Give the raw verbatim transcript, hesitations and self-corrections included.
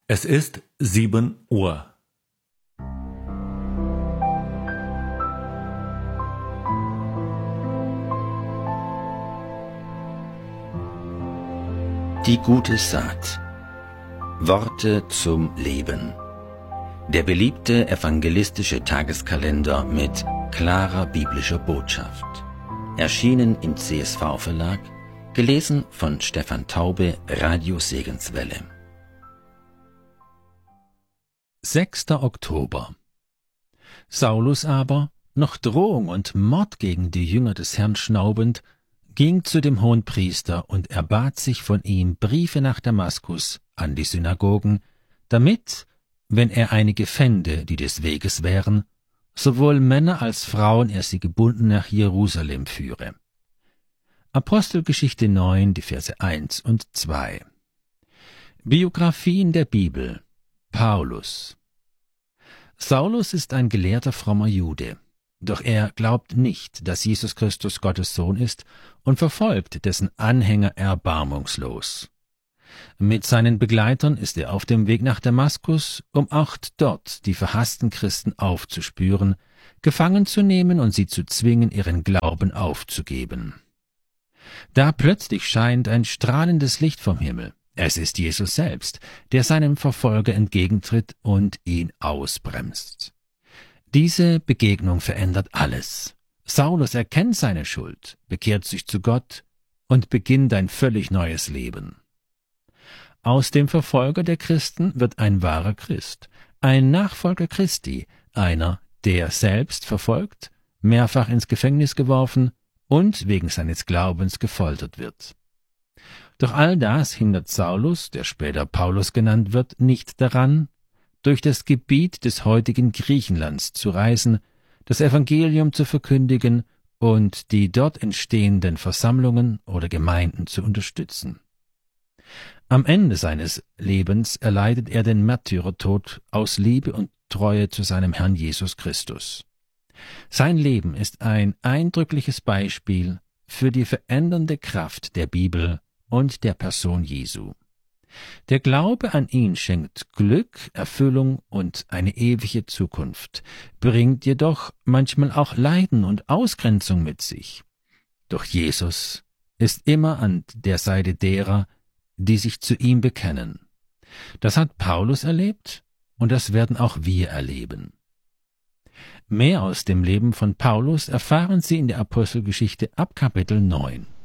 Es ist sieben Uhr. Die gute Saat. Worte zum Leben. Der beliebte evangelistische Tageskalender mit klarer biblischer Botschaft. Erschienen im C S V-Verlag, gelesen von Stefan Taube, Radio Segenswelle. sechster Oktober. Saulus aber, noch Drohung und Mord gegen die Jünger des Herrn schnaubend, ging zu dem Hohenpriester und erbat sich von ihm Briefe nach Damaskus an die Synagogen, damit, wenn er einige fände, die des Weges wären, sowohl Männer als Frauen er sie gebunden nach Jerusalem führe. Apostelgeschichte neun, die Verse eins und zwei. Biografien der Bibel. Paulus. Saulus ist ein gelehrter, frommer Jude, doch er glaubt nicht, dass Jesus Christus Gottes Sohn ist und verfolgt dessen Anhänger erbarmungslos. Mit seinen Begleitern ist er auf dem Weg nach Damaskus, um auch dort die verhassten Christen aufzuspüren, gefangen zu nehmen und sie zu zwingen, ihren Glauben aufzugeben. Da plötzlich scheint ein strahlendes Licht vom Himmel. Es ist Jesus selbst, der seinem Verfolger entgegentritt und ihn ausbremst. Diese Begegnung verändert alles. Saulus erkennt seine Schuld, bekehrt sich zu Gott und beginnt ein völlig neues Leben. Aus dem Verfolger der Christen wird ein wahrer Christ, ein Nachfolger Christi, einer, der selbst verfolgt, mehrfach ins Gefängnis geworfen und wegen seines Glaubens gefoltert wird. Doch all das hindert Saulus, der später Paulus genannt wird, nicht daran, durch das Gebiet des heutigen Griechenlands zu reisen, das Evangelium zu verkündigen und die dort entstehenden Versammlungen oder Gemeinden zu unterstützen. Am Ende seines Lebens erleidet er den Märtyrertod aus Liebe und Treue zu seinem Herrn Jesus Christus. Sein Leben ist ein eindrückliches Beispiel für die verändernde Kraft der Bibel und der Person Jesu. Der Glaube an ihn schenkt Glück, Erfüllung und eine ewige Zukunft, bringt jedoch manchmal auch Leiden und Ausgrenzung mit sich. Doch Jesus ist immer an der Seite derer, die sich zu ihm bekennen. Das hat Paulus erlebt und das werden auch wir erleben. Mehr aus dem Leben von Paulus erfahren Sie in der Apostelgeschichte ab Kapitel neun.